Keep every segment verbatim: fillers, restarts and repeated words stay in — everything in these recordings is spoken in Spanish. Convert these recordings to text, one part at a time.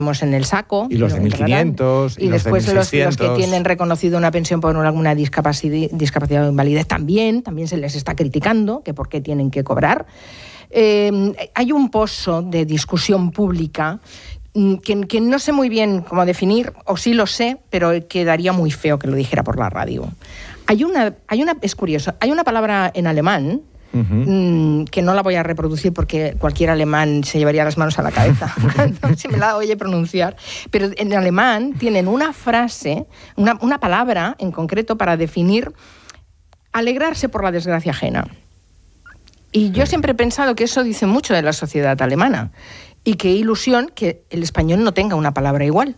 en el saco. Y los de mil quinientos. Y, y los después de los, los que tienen reconocido una pensión por alguna discapacidad, discapacidad o invalidez también, también se les está criticando que por qué tienen que cobrar. Eh, hay un pozo de discusión pública que, que no sé muy bien cómo definir, o sí lo sé, pero quedaría muy feo que lo dijera por la radio. Hay una, hay una, es curioso, hay una palabra en alemán, Uh-huh. que no la voy a reproducir porque cualquier alemán se llevaría las manos a la cabeza si me la oye pronunciar, pero en alemán tienen una frase, una, una palabra en concreto para definir alegrarse por la desgracia ajena. Y yo siempre he pensado que eso dice mucho de la sociedad alemana, y qué ilusión que el español no tenga una palabra igual.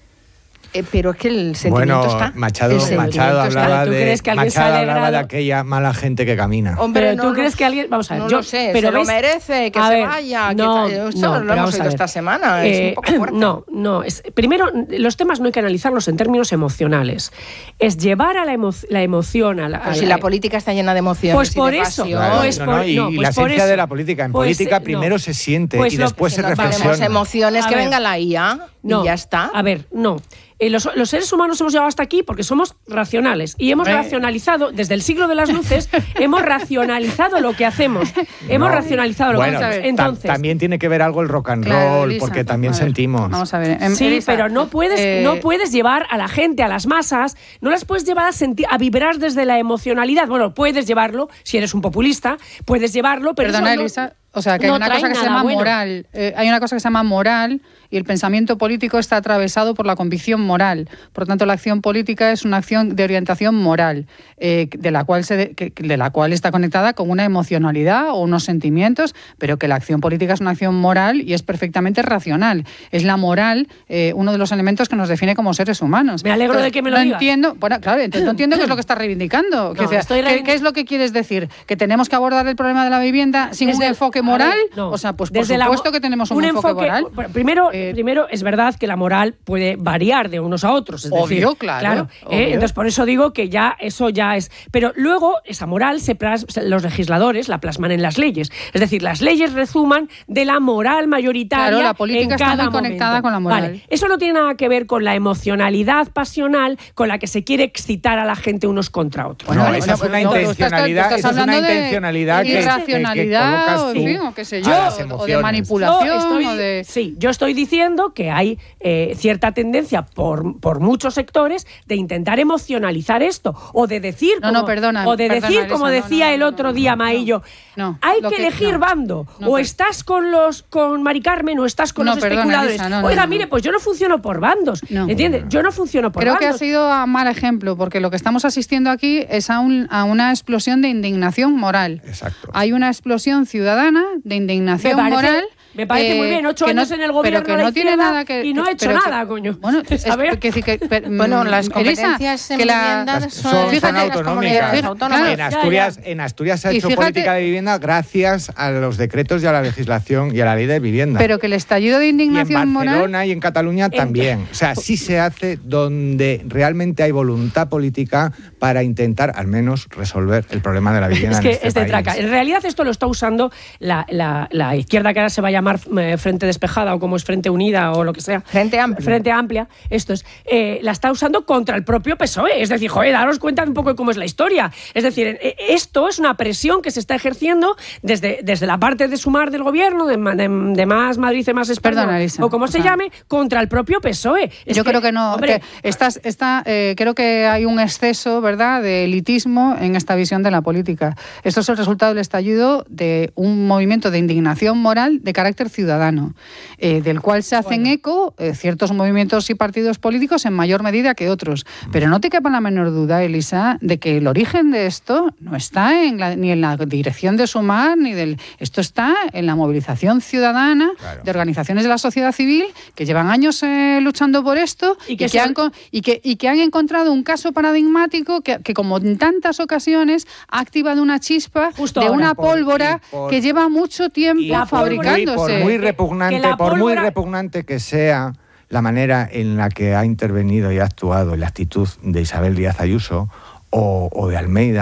Eh, pero es que el sentimiento bueno, está. Machado, Machado hablaba, de, Machado hablaba de aquella mala gente que camina. Hombre, pero tú no, crees que alguien. Vamos a ver, no yo lo sé, pero se ves, lo merece, que se ver, vaya. No, que, esto no, lo hemos oído esta semana. Eh, es un poco fuerte. No, no. Es, primero, los temas no hay que analizarlos en términos emocionales. Es llevar a la, emo, la emoción a la. A si la, la política está llena de emociones. Pues por y de eso. Claro, Pues no, por, no, y, no, y pues la esencia eso, de la política. En pues, política no, primero se siente pues y lo, después si se no reflexiona. Tenemos emociones, a que ver, venga la I A no, y ya está. A ver, no. Eh, los, los seres humanos hemos llegado hasta aquí porque somos racionales y hemos eh. racionalizado, desde el siglo de las luces, hemos racionalizado lo que hacemos. Hemos no. racionalizado lo bueno, que hacemos. Entonces, también tiene que ver algo el rock and roll, claro, Elisa, porque también sentimos. Vamos a ver. En, sí, Elisa, pero no puedes, eh, no puedes llevar a la gente, a las masas, no las puedes llevar a, sentir, a vibrar desde la emocionalidad. Bueno, puedes llevarlo, si eres un populista, puedes llevarlo, pero Perdona, eso no, Elisa, o sea, que no hay una cosa que se llama bueno. moral. Eh, hay una cosa que se llama moral y el pensamiento político está atravesado por la convicción moral. Por lo tanto, la acción política es una acción de orientación moral, eh, de la cual se de, que, de la cual está conectada con una emocionalidad o unos sentimientos, pero que la acción política es una acción moral y es perfectamente racional. Es la moral eh, uno de los elementos que nos define como seres humanos. Me alegro Entonces, de que me lo no digas. Entiendo, bueno, claro, entonces no entiendo qué es lo que estás reivindicando. No, que, estoy ¿qué, ¿Qué es lo que quieres decir? ¿Que tenemos que abordar el problema de la vivienda sin desde un enfoque moral? Ver, no. O sea, pues por desde supuesto la, que tenemos un, un enfoque, enfoque moral. Primero, eh, primero, es verdad que la moral puede variar de unos a otros. Es obvio, decir, claro. claro obvio. ¿eh? Entonces, por eso digo que ya eso ya es... Pero luego, esa moral, se plas, los legisladores la plasman en las leyes. Es decir, las leyes resuman de la moral mayoritaria. Claro, la política en está cada muy conectada momento. con la moral. Vale. Eso no tiene nada que ver con la emocionalidad pasional con la que se quiere excitar a la gente unos contra otros. Bueno, ¿vale? esa es una no, intencionalidad, estás, estás esa es una de intencionalidad que, irracionalidad, que, que o, en fin, o qué sé yo, o de manipulación. Estoy, o de... Sí, yo estoy diciendo que hay eh, cierta tendencia por, por muchos sectores de intentar emocionalizar esto o de decir, no, como, no, perdona, o de perdona, decir Elisa, como no, decía no, no, el otro no, día no, Maillo, no, hay lo que, que elegir no, bando, no, o per... estás con los con Mari Carmen o estás con no, los perdona, especuladores. Elisa, no, Oiga, no, no. mire, pues yo no funciono por bandos, no. ¿entiendes? Yo no funciono por Creo bandos. que ha sido a mal ejemplo, porque lo que estamos asistiendo aquí es a, un, a una explosión de indignación moral. Exacto. Hay una explosión ciudadana de indignación Me parece, moral. Me parece eh, muy bien, ocho que años no, en el gobierno pero que no tiene nada que y no he hecho pero nada, que, coño. Bueno, es, a ver. que, que, que, bueno, las competencias Elisa, en que la, viviendas son, son, fíjate, son autonómicas. fíjate, autónomas. En Asturias, en Asturias se ha y hecho fíjate, política de vivienda gracias a los decretos y a la legislación y a la ley de vivienda. Pero que el estallido de indignación y en Barcelona moral... y en Cataluña también. O sea, sí se hace donde realmente hay voluntad política para intentar al menos resolver el problema de la vivienda. Es que en este es de país. traca. En realidad esto lo está usando la, la, la izquierda, que ahora se va a llamar eh, Frente Despejada o como es Frente Unida o lo que sea. Frente Amplia. Frente Amplia. Esto es, eh, la está usando contra el propio P S O E. Es decir, joder, daros cuenta un poco de cómo es la historia. Es decir, eh, esto es una presión que se está ejerciendo desde, desde la parte de Sumar del gobierno, de, de, de Más Madrid y Más España, Perdona, Elisa, o como o se sea, llame, contra el propio P S O E. Es yo que, creo que no. Hombre, que estás, está, eh, creo que hay un exceso, ¿verdad?, de elitismo en esta visión de la política. Esto es el resultado del estallido de un movimiento de indignación moral de carácter ciudadano, eh, del cual se hacen bueno. eco eh, ciertos movimientos y partidos políticos en mayor medida que otros. Pero no te quepa la menor duda, Elisa, de que el origen de esto no está en la, ni en la dirección de Sumar, ni del... Esto está en la movilización ciudadana, claro, de organizaciones de la sociedad civil que llevan años eh, luchando por esto y que, y, que han, y, que, y que han encontrado un caso paradigmático que, que, como en tantas ocasiones, ha activado una chispa Justo de ahora. una pólvora por, por, que lleva mucho tiempo fabricándose. Por muy repugnante, que, que por pólvora... muy repugnante que sea la manera en la que ha intervenido y ha actuado, la actitud de Isabel Díaz Ayuso o, o de Almeida,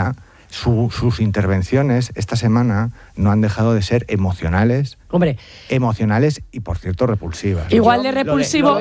Su, sus intervenciones esta semana no han dejado de ser emocionales. Hombre. Emocionales y, por cierto, repulsivas. Igual de repulsivo.